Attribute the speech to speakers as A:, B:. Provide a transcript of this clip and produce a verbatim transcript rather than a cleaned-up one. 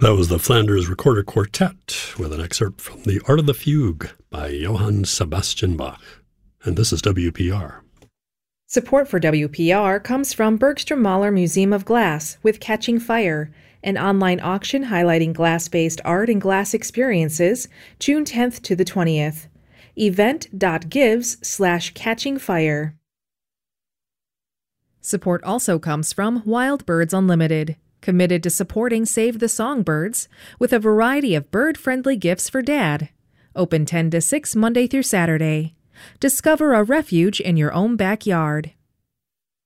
A: That was the Flanders Recorder Quartet with an excerpt from The Art of the Fugue by Johann Sebastian Bach. And this is W P R.
B: Support for W P R comes from Bergstrom Mahler Museum of Glass with Catching Fire, an online auction highlighting glass-based art and glass experiences, June tenth to the twentieth. event.gives slash catching fire. Support also comes from Wild Birds Unlimited, committed to supporting Save the Songbirds with a variety of bird-friendly gifts for Dad. Open ten to six Monday through Saturday. Discover a refuge in your own backyard.